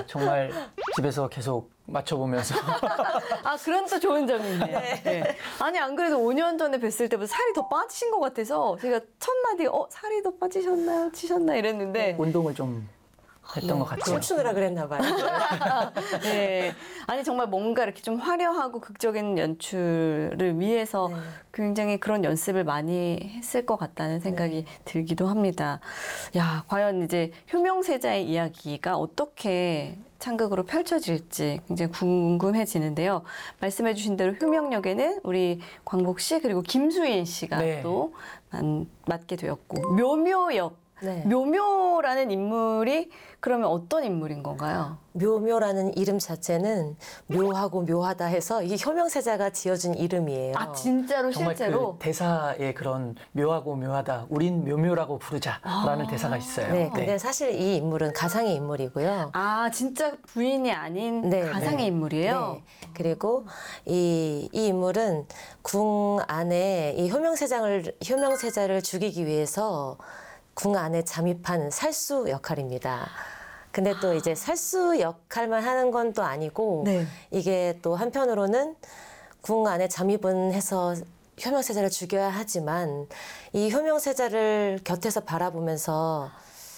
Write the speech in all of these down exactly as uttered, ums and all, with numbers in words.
정말 집에서 계속 맞춰보면서. 아, 그런 또 좋은 점이 있네요. 네. 네. 아니, 안 그래도 오 년 전에 뵀을 때보다 살이 더 빠지신 것 같아서 제가 첫 마디, 어, 살이 더 빠지셨나요? 치셨나? 이랬는데. 운동을 좀 했던 것 같아요. 춤추느라 그랬나 봐요. 네. 아니, 정말 뭔가 이렇게 좀 화려하고 극적인 연출을 위해서 네. 굉장히 그런 연습을 많이 했을 것 같다는 생각이 네. 들기도 합니다. 야, 과연 이제 효명세자의 이야기가 어떻게 창극으로 펼쳐질지 굉장히 궁금해지는데요. 말씀해 주신 대로 효명역에는 우리 광복 씨 그리고 김수인 씨가 네. 또 맡게 되었고, 묘묘역 네. 묘묘라는 인물이 그러면 어떤 인물인 건가요? 묘묘라는 이름 자체는 묘하고 묘하다 해서 이게 효명세자가 지어준 이름이에요. 아, 진짜로 정말 실제로? 그 대사에 그런 묘하고 묘하다, 우린 묘묘라고 부르자라는 아. 대사가 있어요. 네, 근데 사실 이 인물은 가상의 인물이고요. 아, 진짜 부인이 아닌 네, 가상의 네. 인물이에요? 네. 그리고 이, 이 인물은 궁 안에 이 효명세장을, 효명세자를 죽이기 위해서 궁 안에 잠입한 살수 역할입니다. 근데 또 이제 살수 역할만 하는 건 또 아니고, 네. 이게 또 한편으로는 궁 안에 잠입은 해서 효명세자를 죽여야 하지만, 이 효명세자를 곁에서 바라보면서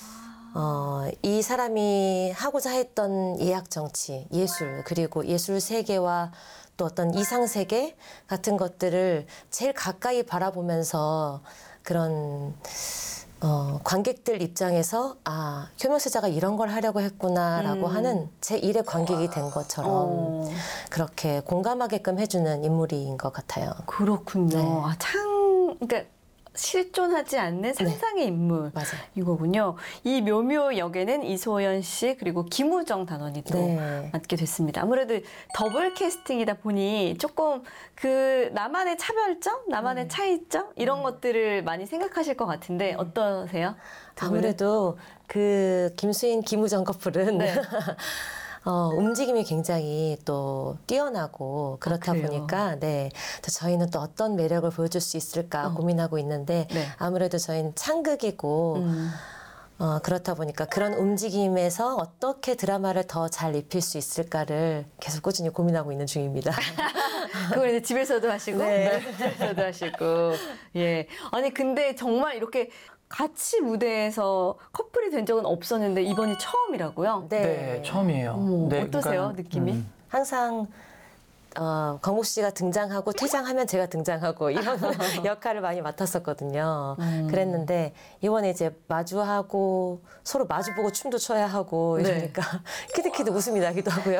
어, 이 사람이 하고자 했던 예약 정치, 예술, 그리고 예술 세계와 또 어떤 이상 세계 같은 것들을 제일 가까이 바라보면서 그런 어, 관객들 입장에서 아, 효명세자가 이런 걸 하려고 했구나라고 음. 하는 제일의 관객이 된 것처럼 어. 그렇게 공감하게끔 해주는 인물인 것 같아요. 그렇군요. 네. 아, 창, 그러니까 실존하지 않는 상상의 인물. 맞아요. 이거군요. 이 묘묘 역에는 이소연 씨 그리고 김우정 단원이 또 네. 맡게 됐습니다. 아무래도 더블 캐스팅이다 보니 조금 그 나만의 차별점, 나만의 네. 차이점 이런 것들을 많이 생각하실 것 같은데 어떠세요? 두 분은? 아무래도 그 김수인, 김우정 커플은 네. 어, 움직임이 굉장히 또 뛰어나고 그렇다 아, 그래요? 보니까 네, 또 저희는 또 어떤 매력을 보여줄 수 있을까 어. 고민하고 있는데 네. 아무래도 저희는 창극이고 음. 어, 그렇다 보니까 그런 움직임에서 어떻게 드라마를 더 잘 입힐 수 있을까를 계속 꾸준히 고민하고 있는 중입니다. 그걸 이제 집에서도 하시고, 네. 집에서도 하시고, 예. 아니, 근데 정말 이렇게 같이 무대에서 커플이 된 적은 없었는데, 이번이 처음이라고요? 네. 네, 처음이에요. 어머, 네, 어떠세요, 그러니까, 느낌이? 음, 항상 어, 광복 씨가 등장하고 퇴장하면 제가 등장하고 이런 역할을 많이 맡았었거든요. 음. 그랬는데 이번에 이제 마주하고 서로 마주보고 춤도 춰야 하고 네. 이러니까 키득키득 웃음이 나기도 하고요.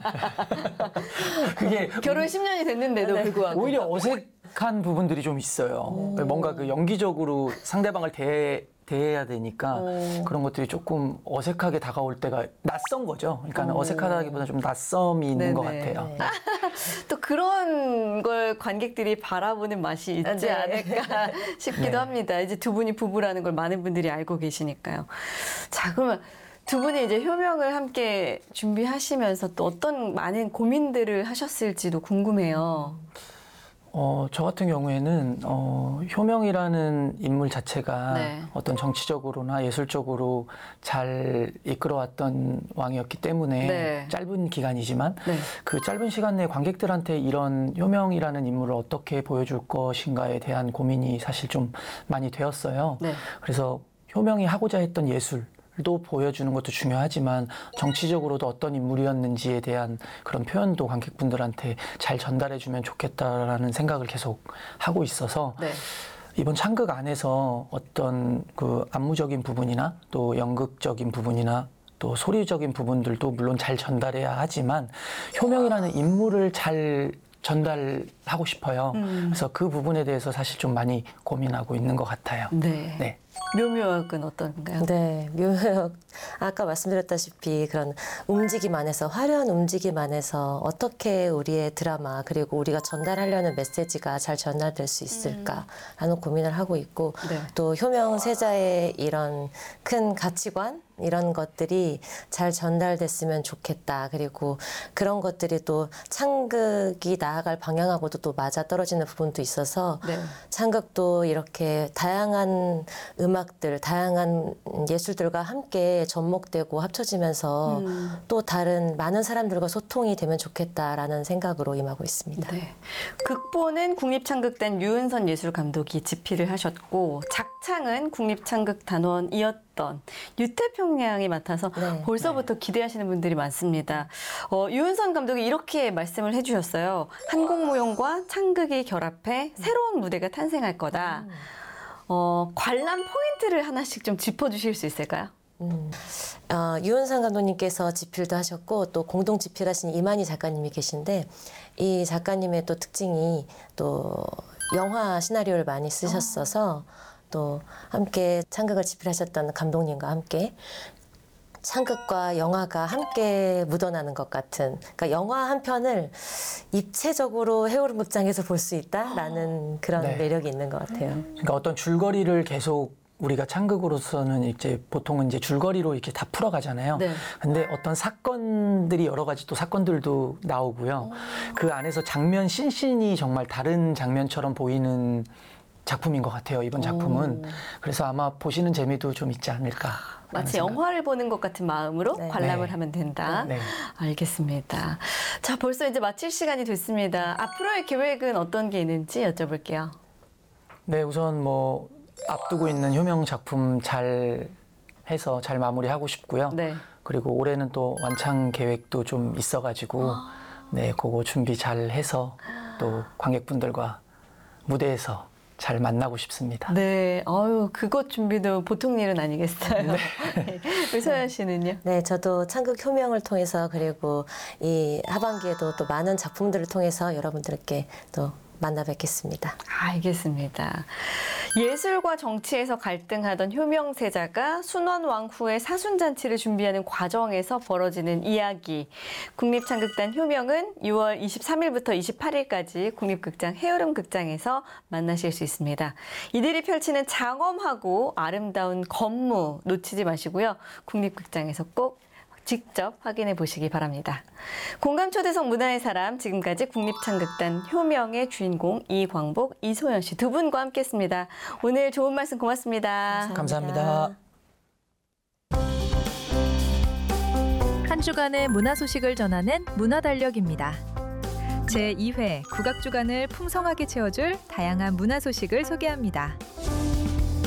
그게 결혼 십 년이 됐는데도 네. 불구하고. 오히려 어색한 부분들이 좀 있어요. 뭔가 그 연기적으로 상대방을 대 대해야 되니까 오. 그런 것들이 조금 어색하게 다가올 때가 낯선 거죠. 그러니까 오. 어색하다기보다 좀 낯섦이 있는 것 네네. 같아요. 네. 또 그런 걸 관객들이 바라보는 맛이 있지 네. 않을까 싶기도 네. 합니다. 이제 두 분이 부부라는 걸 많은 분들이 알고 계시니까요. 자, 그러면 두 분이 이제 효명을 함께 준비하시면서 또 어떤 많은 고민들을 하셨을지도 궁금해요. 어, 저 같은 경우에는 어, 효명이라는 인물 자체가 네. 어떤 정치적으로나 예술적으로 잘 이끌어왔던 왕이었기 때문에 네. 짧은 기간이지만 네. 그 짧은 시간 내에 관객들한테 이런 효명이라는 인물을 어떻게 보여줄 것인가에 대한 고민이 사실 좀 많이 되었어요. 네. 그래서 효명이 하고자 했던 예술 도 보여주는 것도 중요하지만 정치적으로도 어떤 인물이었는지에 대한 그런 표현도 관객분들한테 잘 전달해주면 좋겠다라는 생각을 계속 하고 있어서 네. 이번 창극 안에서 어떤 그 안무적인 부분이나 또 연극적인 부분이나 또 소리적인 부분들도 물론 잘 전달해야 하지만 효명이라는 인물을 잘 전달하고 싶어요. 음. 그래서 그 부분에 대해서 사실 좀 많이 고민하고 있는 것 같아요. 네. 네. 묘묘역은 어떤가요? 네, 묘역 아까 말씀드렸다시피 그런 움직임 안에서 화려한 움직임 안에서 어떻게 우리의 드라마 그리고 우리가 전달하려는 메시지가 잘 전달될 수 있을까라는 고민을 하고 있고 네. 또 효명세자의 이런 큰 가치관 이런 것들이 잘 전달됐으면 좋겠다. 그리고 그런 것들이 또 창극이 나아갈 방향하고도 또 맞아 떨어지는 부분도 있어서 네. 창극도 이렇게 다양한 음악들, 다양한 예술들과 함께 접목되고 합쳐지면서 음. 또 다른 많은 사람들과 소통이 되면 좋겠다라는 생각으로 임하고 있습니다. 네. 극본은 국립창극단 유은선 예술감독이 집필을 하셨고 작창은 국립창극단원이었던 유태평 양이 맡아서 네. 벌써부터 기대하시는 분들이 많습니다. 어, 유은선 감독이 이렇게 말씀을 해주셨어요. 한국무용과 창극이 결합해 새로운 무대가 탄생할 거다. 어, 관람 포인트를 하나씩 좀 짚어주실 수 있을까요? 음, 어, 유은상 감독님께서 집필도 하셨고 또 공동 집필하신 이만희 작가님이 계신데 이 작가님의 또 특징이 또 영화 시나리오를 많이 쓰셨어서 또 함께 창극을 집필하셨던 감독님과 함께 창극과 영화가 함께 묻어나는 것 같은, 그러니까 영화 한 편을 입체적으로 해오름 극장에서 볼 수 있다라는 그런 네. 매력이 있는 것 같아요. 그러니까 어떤 줄거리를 계속 우리가 창극으로서는 이제 보통은 이제 줄거리로 이렇게 다 풀어가잖아요. 네. 근데 어떤 사건들이 여러 가지 또 사건들도 나오고요. 그 안에서 장면 씬씬이 정말 다른 장면처럼 보이는 작품인 것 같아요. 이번 작품은. 오. 그래서 아마 보시는 재미도 좀 있지 않을까. 마치 영화를 보는 것 같은 마음으로 네. 관람을 네. 하면 된다. 네. 알겠습니다. 자, 벌써 이제 마칠 시간이 됐습니다. 앞으로의 계획은 어떤 게 있는지 여쭤볼게요. 네, 우선 뭐 앞두고 있는 효명 작품 잘 해서 잘 마무리하고 싶고요. 네. 그리고 올해는 또 완창 계획도 좀 있어가지고 네, 그거 준비 잘 해서 또 관객분들과 무대에서 잘 만나고 싶습니다. 네, 아유, 그것 준비도 보통 일은 아니겠어요. 네. 우리 소연 씨는요? 네, 저도 창극 효명을 통해서 그리고 이 하반기에도 또 많은 작품들을 통해서 여러분들께 또 만나 뵙겠습니다. 알겠습니다. 예술과 정치에서 갈등하던 효명세자가 순원왕 후의 사순잔치를 준비하는 과정에서 벌어지는 이야기. 국립창극단 효명은 유월 이십삼일부터 이십팔일까지 국립극장 해오름 극장에서 만나실 수 있습니다. 이들이 펼치는 장엄하고 아름다운 건무 놓치지 마시고요. 국립극장에서 꼭 직접 확인해 보시기 바랍니다. 공감초대석 문화의 사람, 지금까지 국립창극단 효명의 주인공 이광복, 이소연 씨 두 분과 함께했습니다. 오늘 좋은 말씀 고맙습니다. 감사합니다. 한 주간의 문화 소식을 전하는 문화달력입니다. 제이 회 국악주간을 풍성하게 채워줄 다양한 문화 소식을 소개합니다.